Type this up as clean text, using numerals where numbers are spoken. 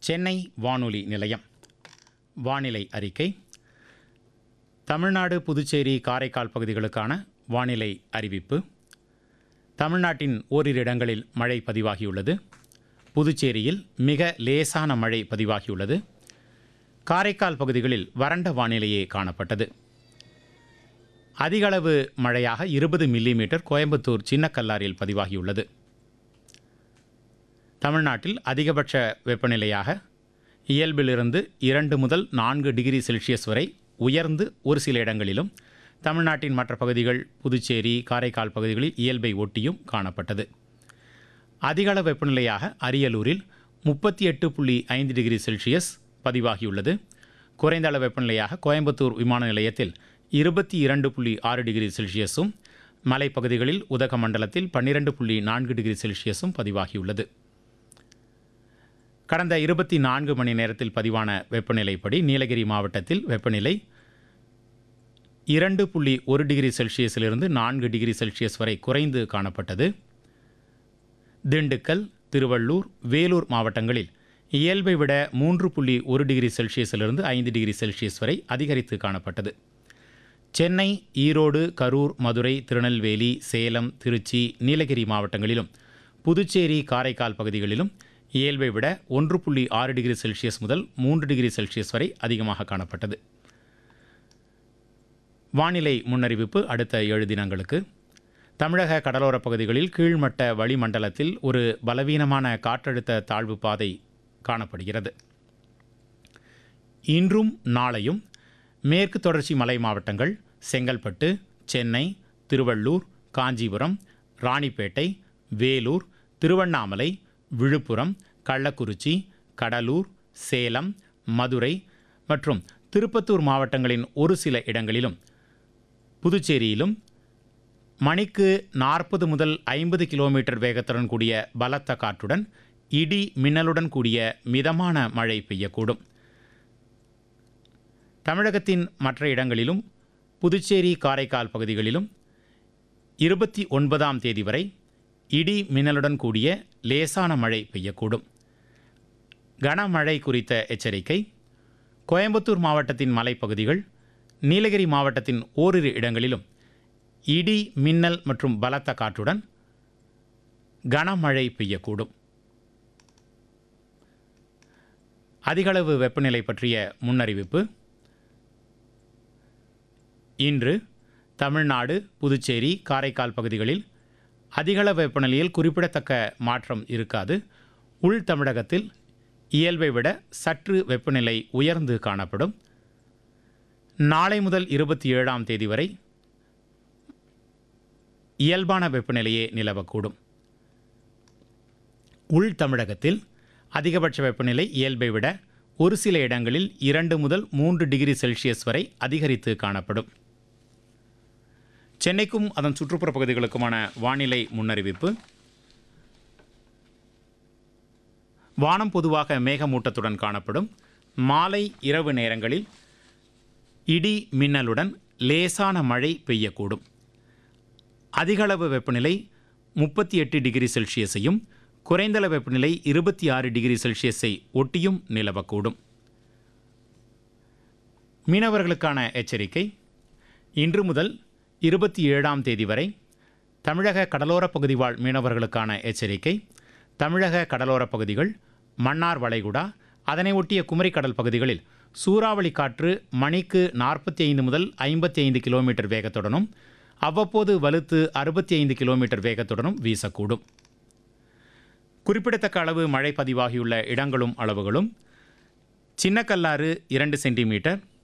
சென்னை வானொலி நிலையம். வானிலை அறிக்கை. தமிழ்நாடு, புதுச்சேரி, காரைக்கால் பகுதிகளுக்கான வானிலை அறிவிப்பு. தமிழ்நாட்டின் ஓரிரு இடங்களில் மழை பதிவாகியுள்ளது. புதுச்சேரியில் மிக லேசான மழை பதிவாகியுள்ளது. காரைக்கால் பகுதிகளில் வறண்ட வானிலையே காணப்பட்டது. அதிகளவு மழையாக 20 மில்லிமீட்டர் கோயம்புத்தூர் சின்னக்கல்லாரில் பதிவாகியுள்ளது. தமிழ்நாட்டில் அதிகபட்ச வெப்பநிலையாக இயல்பிலிருந்து 2 முதல் 4 டிகிரி செல்சியஸ் வரை உயர்ந்து ஒரு சில இடங்களிலும், தமிழ்நாட்டின் மற்ற பகுதிகள், புதுச்சேரி, காரைக்கால் பகுதிகளில் இயல்பை ஒட்டியும் காணப்பட்டது. அதிகளவு வெப்பநிலையாக அரியலூரில் 38.5 டிகிரி செல்சியஸ் பதிவாகியுள்ளது. குறைந்த அளவு வெப்பநிலையாக கோயம்புத்தூர் விமான நிலையத்தில் 22.6 டிகிரி செல்சியஸும், மலைப்பகுதிகளில் உதகமண்டலத்தில் 12.4 டிகிரி செல்சியஸும் பதிவாகியுள்ளது. கடந்த 24 மணி நேரத்தில் பதிவான வெப்பநிலைப்படி நீலகிரி மாவட்டத்தில் வெப்பநிலை 2.1 டிகிரி செல்சியஸிலிருந்து 4 டிகிரி செல்சியஸ் வரை குறைந்து காணப்பட்டது. திண்டுக்கல், திருவள்ளூர், வேலூர் மாவட்டங்களில் இயல்பை விட 3.1 டிகிரி செல்சியஸிலிருந்து 5 டிகிரி செல்சியஸ் வரை அதிகரித்து காணப்பட்டது. சென்னை, ஈரோடு, கரூர், மதுரை, திருநெல்வேலி, சேலம், திருச்சி, நீலகிரி மாவட்டங்களிலும், புதுச்சேரி, காரைக்கால் பகுதிகளிலும் இயல்பை விட 1.6 டிகிரி செல்சியஸ் முதல் 3 டிகிரி செல்சியஸ் வரை அதிகமாக காணப்பட்டது. வானிலை முன்னறிவிப்பு. அடுத்த 7 தினங்களுக்கு தமிழக கடலோரப் பகுதிகளில் கீழ்மட்ட வளிமண்டலத்தில் ஒரு பலவீனமான காற்றழுத்த தாழ்வு பாதை காணப்படுகிறது. இன்றும் நாளையும் மேற்கு தொடர்ச்சி மலை மாவட்டங்கள், செங்கல்பட்டு, சென்னை, திருவள்ளூர், காஞ்சிபுரம், ராணிப்பேட்டை, வேலூர், திருவண்ணாமலை, விழுப்புரம், கள்ளக்குறிச்சி, கடலூர், சேலம், மதுரை மற்றும் திருப்பத்தூர் மாவட்டங்களின் ஒரு சில இடங்களிலும், புதுச்சேரியிலும் மணிக்கு 40 முதல் 50 கிலோமீட்டர் வேகத்துடன் கூடிய பலத்த காற்றுடன் இடி மின்னலுடன் கூடிய மிதமான மழை பெய்யக்கூடும். தமிழகத்தின் மற்ற இடங்களிலும், புதுச்சேரி, காரைக்கால் பகுதிகளிலும் 29ஆம் தேதி வரை இடி மின்னலுடன் கூடிய லேசான மழை பெய்யக்கூடும். கனமழை குறித்த எச்சரிக்கை. கோயம்புத்தூர் மாவட்டத்தின் மலைப்பகுதிகள், நீலகிரி மாவட்டத்தின் ஓரிரு இடங்களிலும் இடி மின்னல் மற்றும் பலத்த காற்றுடன் கனமழை பெய்யக்கூடும். அதிகளவு வெப்பநிலை பற்றிய முன்னறிவிப்பு. இன்று தமிழ்நாடு, புதுச்சேரி, காரைக்கால் பகுதிகளில் அதிகளவு வெப்பநிலையில் குறிப்பிடத்தக்க மாற்றம் இருக்காது. உள் தமிழகத்தில் இயல்பை விட சற்று வெப்பநிலை உயர்ந்து காணப்படும். நாளை முதல் 27ஆம் தேதி வரை இயல்பான வெப்பநிலையே நிலவக்கூடும். உள் தமிழகத்தில் அதிகபட்ச வெப்பநிலை இயல்பை விட ஒரு சில இடங்களில் 2 முதல் 3 டிகிரி செல்சியஸ் வரை அதிகரித்து காணப்படும். சென்னைக்கும் அதன் சுற்றுப்புற பகுதிகளுக்குமான வானிலை முன்னறிவிப்பு. வானம் பொதுவாக மேகமூட்டத்துடன் காணப்படும். மாலை, இரவு நேரங்களில் இடி மின்னலுடன் லேசான மழை பெய்யக்கூடும். அதிகளவு வெப்பநிலை 38 டிகிரி செல்சியஸையும், குறைந்தளவு வெப்பநிலை 26 டிகிரி செல்சியஸை ஒட்டியும் நிலவக்கூடும். மீனவர்களுக்கான எச்சரிக்கை. இன்று முதல் 27ஆம் தேதி வரை தமிழக கடலோரப் பகுதி வாழ் மீனவர்களுக்கான எச்சரிக்கை. தமிழக கடலோரப் பகுதிகள், மன்னார் வளைகுடா, அதனை ஒட்டிய குமரிக்கடல் பகுதிகளில் சூறாவளி காற்று மணிக்கு 45 முதல் 55 கிலோமீட்டர் வேகத்துடனும், அவ்வப்போது வலுத்து 65 கிலோமீட்டர் வேகத்துடனும் வீசக்கூடும். குறிப்பிடத்தக்க அளவு மழை பதிவாகியுள்ள இடங்களும் அளவுகளும்: சின்னக்கல்லாறு 2 சென்டிமீட்டர்,